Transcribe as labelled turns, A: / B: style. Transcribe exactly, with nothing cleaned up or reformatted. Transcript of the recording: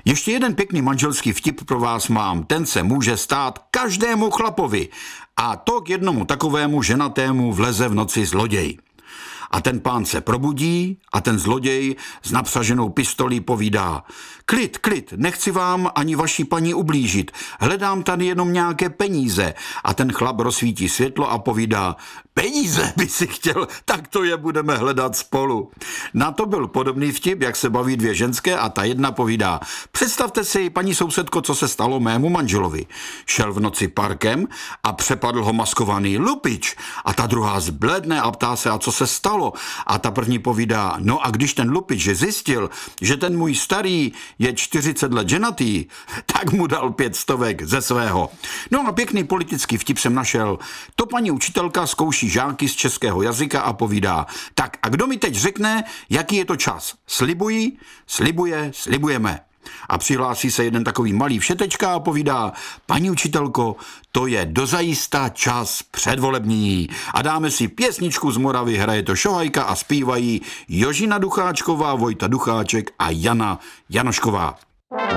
A: Ještě jeden pěkný manželský vtip pro vás mám. Ten se může stát každému chlapovi. A to k jednomu takovému ženatému vleze v noci zloděj. A ten pán se probudí a ten zloděj s napřaženou pistolí povídá: Klid, klid, nechci vám ani vaší paní ublížit, hledám tady jenom nějaké peníze. A ten chlap rozsvítí světlo a povídá: Peníze by si chtěl, tak to je budeme hledat spolu. Na to byl podobný vtip, jak se baví dvě ženské a ta jedna povídá: Představte si, paní sousedko, co se stalo mému manželovi. Šel v noci parkem a přepadl ho maskovaný lupič. A ta druhá zbledne a ptá se, a co se stalo? A ta první povídá: No a když ten lupič zjistil, že ten můj starý je čtyřicet let ženatý, tak mu dal pět stovek ze svého. No a pěkný politický vtip jsem našel. To paní učitelka zkouší žáky z českého jazyka a povídá: Tak a kdo mi teď řekne, jaký je to čas? Slibuji, slibuje, slibujeme. A přihlásí se jeden takový malý všetečka a povídá: Paní učitelko, to je dozajista čas předvolební. A dáme si pěsničku z Moravy, hraje to Šohajka a zpívají Jožina Ducháčková, Vojta Ducháček a Jana Janošková.